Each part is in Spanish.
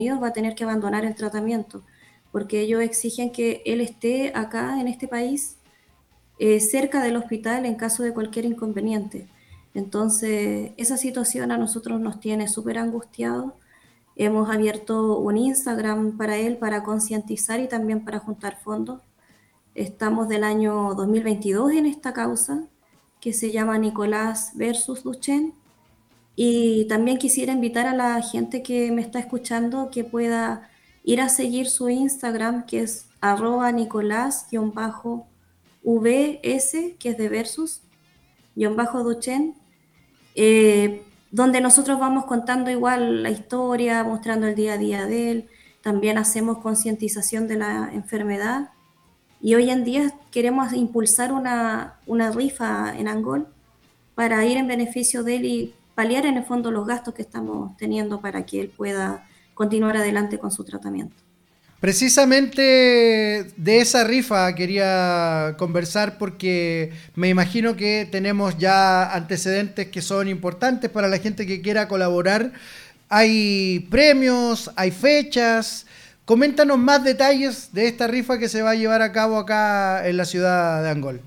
va a tener que abandonar el tratamiento, porque ellos exigen que él esté acá en este país, cerca del hospital en caso de cualquier inconveniente. Entonces, esa situación a nosotros nos tiene súper angustiados. Hemos abierto un Instagram para él, para concientizar y también para juntar fondos. Estamos del año 2022 en esta causa, que se llama Nicolás versus Duchenne. Y también quisiera invitar a la gente que me está escuchando que pueda ir a seguir su Instagram, que es @nicolás_vs, que es de versus, _Duchenne, donde nosotros vamos contando igual la historia, mostrando el día a día de él, también hacemos concientización de la enfermedad y hoy en día queremos impulsar una rifa en Angol para ir en beneficio de él y paliar en el fondo los gastos que estamos teniendo para que él pueda continuar adelante con su tratamiento. Precisamente de esa rifa quería conversar porque me imagino que tenemos ya antecedentes que son importantes para la gente que quiera colaborar. Hay premios, hay fechas. Coméntanos más detalles de esta rifa que se va a llevar a cabo acá en la ciudad de Angol.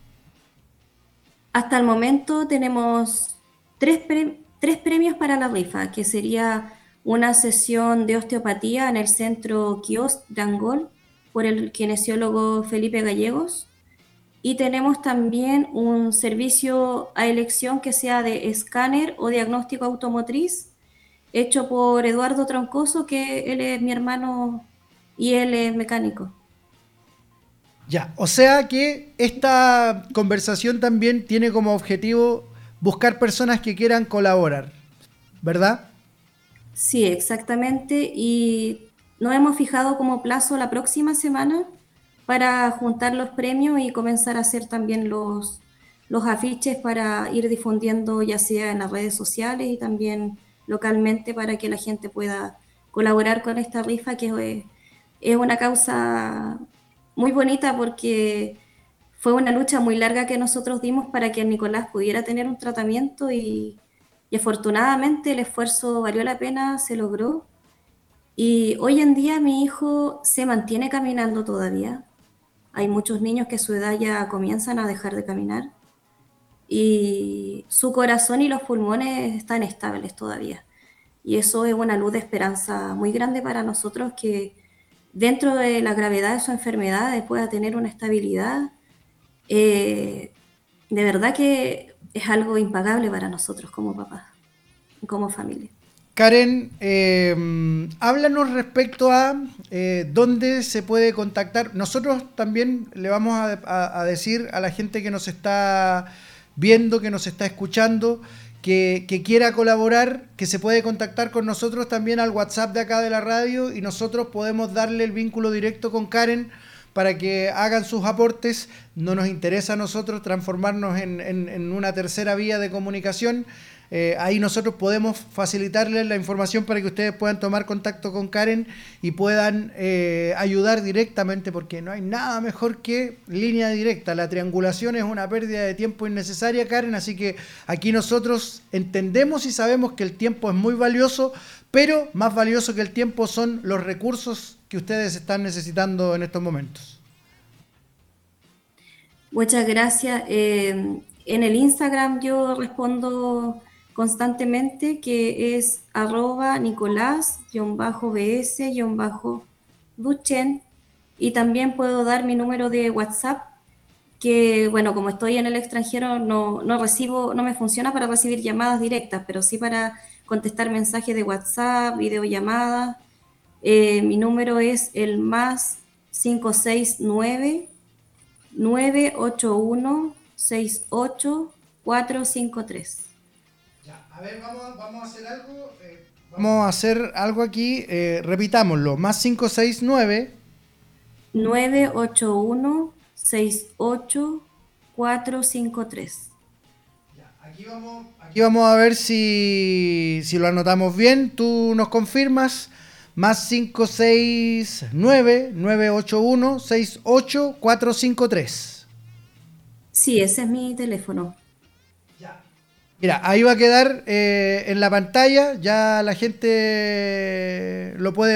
Hasta el momento tenemos tres premios para la rifa, que sería una sesión de osteopatía en el centro Kiosk de Angol por el kinesiólogo Felipe Gallegos. Y tenemos también un servicio a elección que sea de escáner o diagnóstico automotriz, hecho por Eduardo Troncoso, que él es mi hermano y él es mecánico. Ya, o sea que esta conversación también tiene como objetivo buscar personas que quieran colaborar, ¿verdad? Sí, exactamente. Y nos hemos fijado como plazo la próxima semana para juntar los premios y comenzar a hacer también los afiches para ir difundiendo ya sea en las redes sociales y también localmente para que la gente pueda colaborar con esta rifa que es una causa muy bonita porque fue una lucha muy larga que nosotros dimos para que Nicolás pudiera tener un tratamiento y afortunadamente el esfuerzo valió la pena, se logró. Y hoy en día mi hijo se mantiene caminando todavía. Hay muchos niños que a su edad ya comienzan a dejar de caminar y su corazón y los pulmones están estables todavía. Y eso es una luz de esperanza muy grande para nosotros que dentro de la gravedad de su enfermedad pueda tener una estabilidad. Eh, de verdad que es algo impagable para nosotros como papás, como familia. Karen, háblanos respecto a dónde se puede contactar. Nosotros también le vamos a decir a la gente que nos está viendo, que nos está escuchando, que quiera colaborar, que se puede contactar con nosotros también al WhatsApp de acá de la radio y nosotros podemos darle el vínculo directo con Karen para que hagan sus aportes. No nos interesa a nosotros transformarnos en una tercera vía de comunicación. Ahí nosotros podemos facilitarles la información para que ustedes puedan tomar contacto con Karen y puedan ayudar directamente, porque no hay nada mejor que línea directa. La triangulación es una pérdida de tiempo innecesaria, Karen, así que aquí nosotros entendemos y sabemos que el tiempo es muy valioso, pero más valioso que el tiempo son los recursos que ustedes están necesitando en estos momentos. Muchas gracias. En el Instagram yo respondo constantemente que es @Nicolás_bs_Duchen y también puedo dar mi número de WhatsApp que, bueno, como estoy en el extranjero no recibo, no me funciona para recibir llamadas directas, pero sí para contestar mensajes de WhatsApp, videollamadas. Mi número es el más 569 981 68 453. Ya, a ver, vamos a hacer algo. Vamos a hacer algo aquí, repitámoslo, más 569. 981 68 453. Aquí vamos a ver si lo anotamos bien. Tú nos confirmas. Más 569 981 68453. Sí, ese es mi teléfono. Ya. Mira, ahí va a quedar en la pantalla, ya la gente lo puede